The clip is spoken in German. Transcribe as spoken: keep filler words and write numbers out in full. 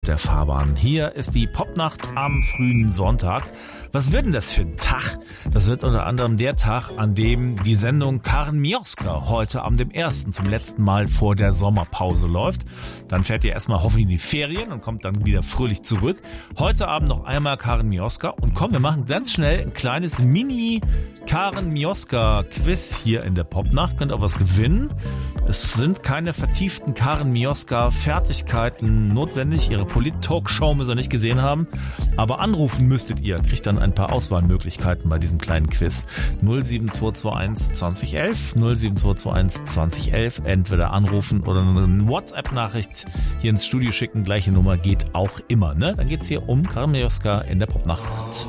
Der Fahrbahn. Hier ist die Popnacht am frühen Sonntag. Was wird denn das für ein Tag? Das wird unter anderem der Tag, an dem die Sendung Karen Mioska heute am dem ersten zum letzten Mal vor der Sommerpause läuft. Dann fährt ihr erstmal hoffentlich in die Ferien und kommt dann wieder fröhlich zurück. Heute Abend noch einmal Karen Mioska. Und komm, wir machen ganz schnell ein kleines Mini-Karen Mioska-Quiz hier in der Popnacht. Könnt auch was gewinnen. Es sind keine vertieften Karen Mioska-Fertigkeiten notwendig. Ihre Polit-Talkshow müsst ihr nicht gesehen haben. Aber anrufen müsstet ihr. Kriegt dann ein paar Auswahlmöglichkeiten bei diesem kleinen Quiz. null sieben zwei zwei eins zwanzig elf, null sieben zwei zwei eins zwanzig elf. Entweder anrufen oder eine WhatsApp-Nachricht hier ins Studio schicken. Gleiche Nummer geht auch immer, ne? Dann geht's hier um Karen Mioska in der Popnacht.